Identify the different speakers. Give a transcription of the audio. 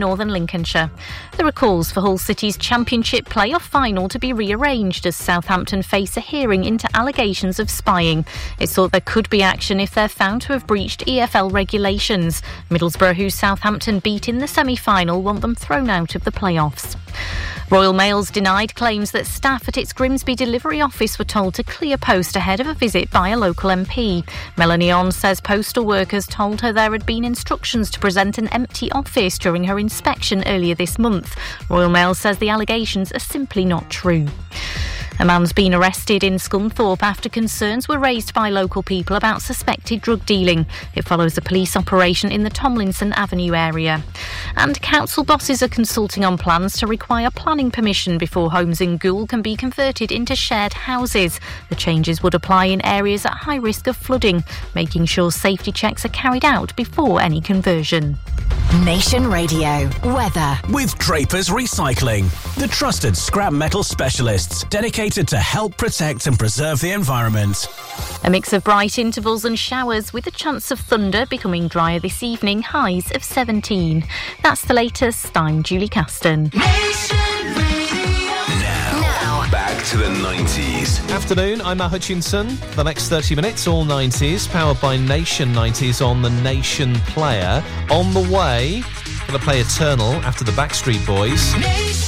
Speaker 1: northern Lincolnshire. There are calls for Hull City's Championship playoff final to be rearranged as Southampton face a hearing into allegations of spying. It's thought there could be action if they're found to have breached EFL regulations. Middlesbrough, who Southampton beat in the semi-final, want them thrown out of the playoffs. Royal Mail's denied claims that staff at its Grimsby delivery office were told to clear post ahead of a visit by a local MP. Melanie On says postal workers told her there had been instructions to present an empty office during her inspection earlier this month. Royal Mail says the allegations are simply not true. A man's been arrested in Scunthorpe after concerns were raised by local people about suspected drug dealing. It follows a police operation in the Tomlinson Avenue area. And council bosses are consulting on plans to require planning permission before homes in Goole can be converted into shared houses. The changes would apply in areas at high risk of flooding, making sure safety checks are carried out before any conversion.
Speaker 2: Nation Radio weather
Speaker 3: with Drapers Recycling, the trusted scrap metal specialists dedicated to help protect and preserve the environment.
Speaker 1: A mix of bright intervals and showers with a chance of thunder, becoming drier this evening, highs of 17. That's the latest. I'm Julie Caston.
Speaker 3: Now, back to the 90s.
Speaker 4: Afternoon, I'm Matt Hutchinson. The next 30 minutes, all 90s, powered by Nation 90s on the Nation Player. On the way, going to play Eternal after the Backstreet Boys.